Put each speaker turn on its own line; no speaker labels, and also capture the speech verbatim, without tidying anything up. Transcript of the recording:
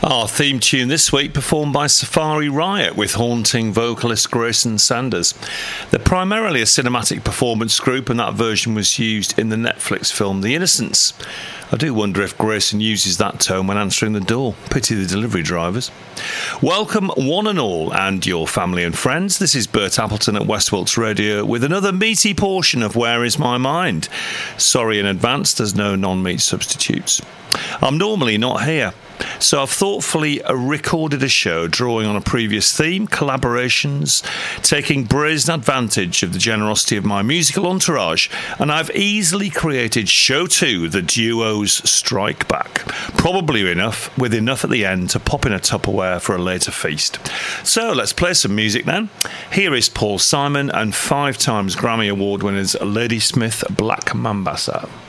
Our theme tune this week performed by Safari Riot with haunting vocalist Grayson Sanders. They're primarily a cinematic performance group, and that version was used in the Netflix film The Innocents. I do wonder if Grayson uses that tone when answering the door. Pity the delivery drivers. Welcome one and all, and your family and friends. This is Bert Appleton at West Wilts Radio with another meaty portion of Where Is My Mind? Sorry in advance, there's no non-meat substitutes. I'm normally not here, so I've thoughtfully recorded a show drawing on a previous theme, collaborations, taking brazen advantage of the generosity of my musical entourage, and I've easily created show two, the duo's Strike Back. Probably enough, with enough at the end to pop in a Tupperware for a later feast. So let's play some music then. Here is Paul Simon and five times Grammy Award winners Ladysmith Black Mambasa.